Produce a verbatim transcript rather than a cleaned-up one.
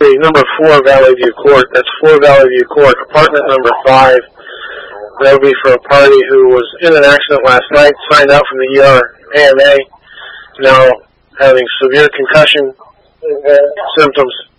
the number four Valley View Court. That's four Valley View Court, apartment number five. That would be for a party who was in an accident last night, signed out from the E R A M A, now having severe concussion symptoms.